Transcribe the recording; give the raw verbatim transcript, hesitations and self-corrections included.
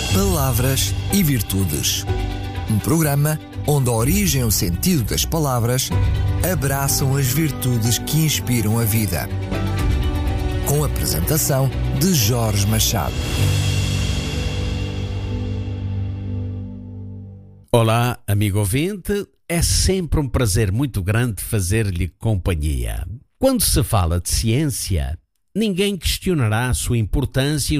Palavras e Virtudes. Um programa onde a origem e o sentido das palavras abraçam as virtudes que inspiram a vida. Com a apresentação de Jorge Machado. Olá, amigo ouvinte. É sempre um prazer muito grande fazer-lhe companhia. Quando se fala de ciência, ninguém questionará a sua importância e